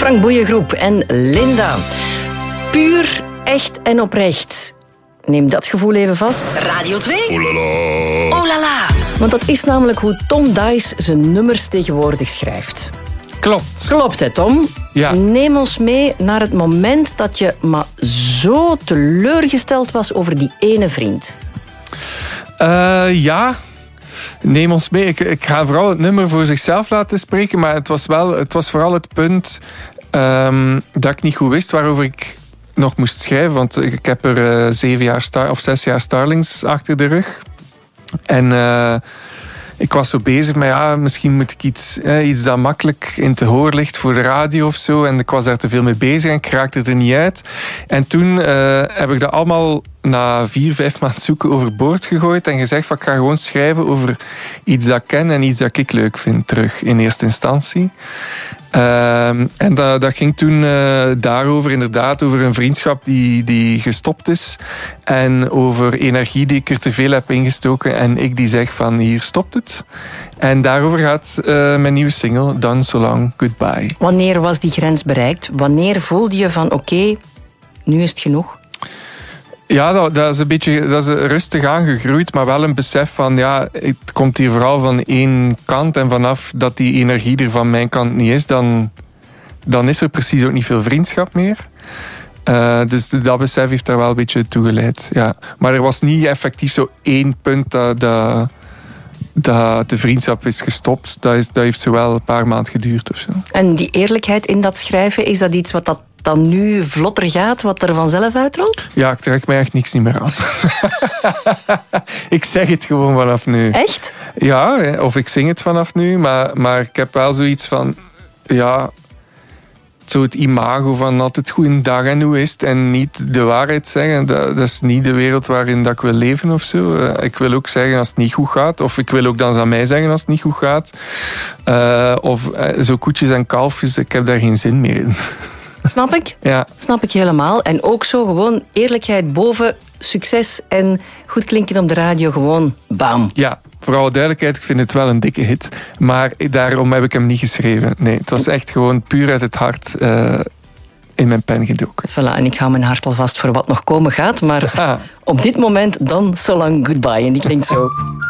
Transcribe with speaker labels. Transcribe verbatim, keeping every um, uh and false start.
Speaker 1: Frank Boeiengroep en Linda. Puur, echt en oprecht. Neem dat gevoel even vast.
Speaker 2: Radio twee.
Speaker 3: Oh la la.
Speaker 2: Oh la la.
Speaker 1: Want dat is namelijk hoe Tom Dice zijn nummers tegenwoordig schrijft.
Speaker 4: Klopt.
Speaker 1: Klopt, hè, Tom?
Speaker 4: Ja.
Speaker 1: Neem ons mee naar het moment dat je maar zo teleurgesteld was over die ene vriend.
Speaker 4: Uh, ja... Neem ons mee. Ik, ik ga vooral het nummer voor zichzelf laten spreken, maar het was, wel, het was vooral het punt um, dat ik niet goed wist waarover ik nog moest schrijven, want ik heb er uh, zeven jaar star, of zes jaar Starlings achter de rug. En uh, ik was zo bezig met, ja, misschien moet ik iets, eh, iets dat makkelijk in te horen ligt voor de radio of zo. En ik was daar te veel mee bezig en ik raakte er niet uit. En toen uh, heb ik dat allemaal na vier, vijf maanden zoeken overboord gegooid en gezegd van ik ga gewoon schrijven over iets dat ik ken en iets dat ik leuk vind terug in eerste instantie. Uh, en dat, dat ging toen uh, daarover, inderdaad, over een vriendschap die, die gestopt is en over energie die ik er te veel heb ingestoken en ik die zeg van hier stopt het. En daarover gaat uh, mijn nieuwe single Done So Long Goodbye.
Speaker 1: Wanneer was die grens bereikt? Wanneer voelde je van oké, okay, nu is het genoeg?
Speaker 4: Ja, dat, dat is een beetje dat is rustig aangegroeid, maar wel een besef van, ja, het komt hier vooral van één kant en vanaf dat die energie er van mijn kant niet is, dan, dan is er precies ook niet veel vriendschap meer. Uh, dus dat besef heeft daar wel een beetje toe geleid. Ja. Maar er was niet effectief zo één punt dat, dat, dat de vriendschap is gestopt. Dat, is, dat heeft zo wel een paar maanden geduurd of zo.
Speaker 1: En die eerlijkheid in dat schrijven, is dat iets wat dat dan nu vlotter gaat, wat er vanzelf uitrolt?
Speaker 4: Ja, ik trek mij echt niks niet meer aan. Ik zeg het gewoon vanaf nu.
Speaker 1: Echt?
Speaker 4: Ja, of ik zing het vanaf nu, maar, maar ik heb wel zoiets van, ja, zo het imago van altijd goeiedag en hoe is het en niet de waarheid zeggen. Dat, dat is niet de wereld waarin dat ik wil leven of zo. Uh, ik wil ook zeggen als het niet goed gaat, of ik wil ook dan aan mij zeggen als het niet goed gaat. Uh, of uh, zo koetjes en kalfjes, ik heb daar geen zin meer in.
Speaker 1: Snap ik?
Speaker 4: Ja.
Speaker 1: Snap ik helemaal. En ook zo gewoon eerlijkheid boven succes en goed klinken op de radio. Gewoon bam.
Speaker 4: Ja, voor alle duidelijkheid, ik vind het wel een dikke hit. Maar daarom heb ik hem niet geschreven. Nee, het was echt gewoon puur uit het hart uh, in mijn pen gedoken.
Speaker 1: Voilà, en ik hou mijn hart alvast voor wat nog komen gaat. Maar
Speaker 4: ah.
Speaker 1: op dit moment dan So Long Goodbye. En die klinkt zo.